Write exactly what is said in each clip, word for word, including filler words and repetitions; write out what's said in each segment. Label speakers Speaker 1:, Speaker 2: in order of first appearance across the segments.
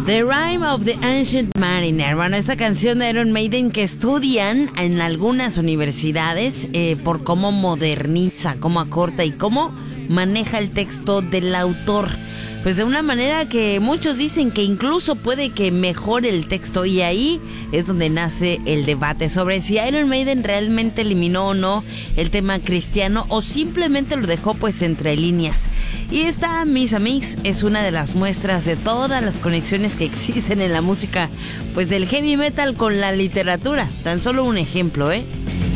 Speaker 1: The Rime of the Ancient Mariner. Bueno, esta canción de Iron Maiden que estudian en algunas universidades eh, por cómo moderniza, cómo acorta y cómo maneja el texto del autor. Pues de una manera que muchos dicen que incluso puede que mejore el texto, y ahí es donde nace el debate sobre si Iron Maiden realmente eliminó o no el tema cristiano o simplemente lo dejó pues entre líneas. Y esta, mis amigos, es una de las muestras de todas las conexiones que existen en la música pues del heavy metal con la literatura. Tan solo un ejemplo, ¿eh?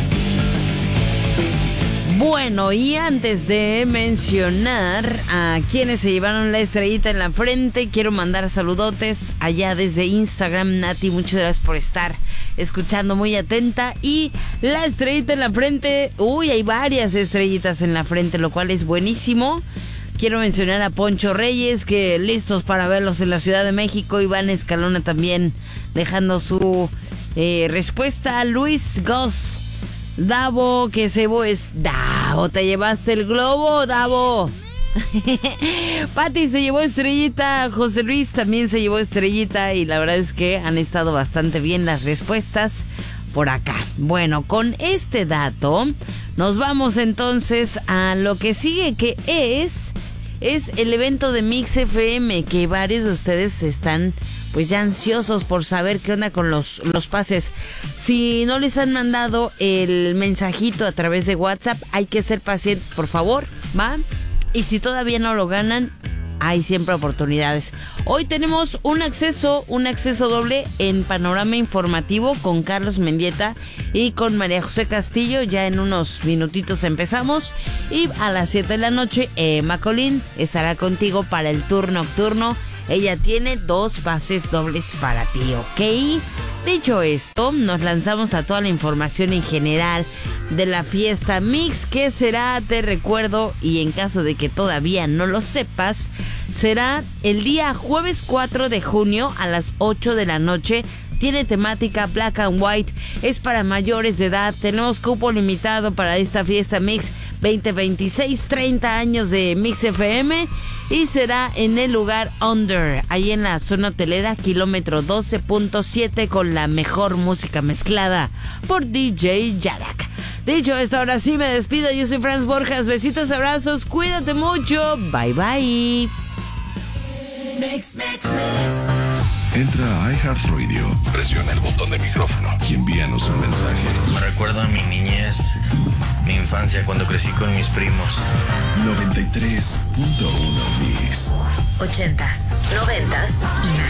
Speaker 1: Bueno, y antes de mencionar a quienes se llevaron la estrellita en la frente, quiero mandar saludotes allá desde Instagram. Nati, muchas gracias por estar escuchando muy atenta. Y la estrellita en la frente, uy, hay varias estrellitas en la frente, lo cual es buenísimo. Quiero mencionar a Poncho Reyes, que listos para verlos en la Ciudad de México. Iván Escalona también dejando su eh, respuesta. Luis Goss. Davo, que se es Davo, ¿te llevaste el globo, Davo? Pati se llevó estrellita, José Luis también se llevó estrellita, y la verdad es que han estado bastante bien las respuestas por acá. Bueno, con este dato nos vamos entonces a lo que sigue, que es es el evento de Mix F M, que varios de ustedes están pues ya ansiosos por saber qué onda con los, los pases. Si no les han mandado el mensajito a través de WhatsApp, hay que ser pacientes, por favor, ¿va? Y si todavía no lo ganan, hay siempre oportunidades. Hoy tenemos un acceso, un acceso doble en Panorama Informativo con Carlos Mendieta y con María José Castillo. Ya en unos minutitos empezamos. Y a las siete de la noche, Emma Colín estará contigo para el tour nocturno. Ella tiene dos pases dobles para ti, ¿ok? Dicho esto, nos lanzamos a toda la información en general de la fiesta Mix, que será, te recuerdo, y en caso de que todavía no lo sepas, será el día jueves cuatro de junio a las ocho de la noche. Tiene temática Black and White, es para mayores de edad. Tenemos cupo limitado para esta fiesta Mix veinte veintiséis, treinta años de Mix F M, y será en el lugar Under, ahí en la zona hotelera, kilómetro doce punto siete, con la mejor música mezclada por D J Yarak. Dicho esto, ahora sí me despido. Yo soy Franz Borjas, besitos, abrazos, cuídate mucho, bye bye.
Speaker 2: Mix, mix, mix. Entra a iHeartRadio, presiona el botón de micrófono y envíanos un mensaje.
Speaker 3: Me recuerda a mi niñez, mi infancia cuando crecí con mis primos.
Speaker 2: noventa y tres punto uno Mix.
Speaker 4: Ochentas, noventas y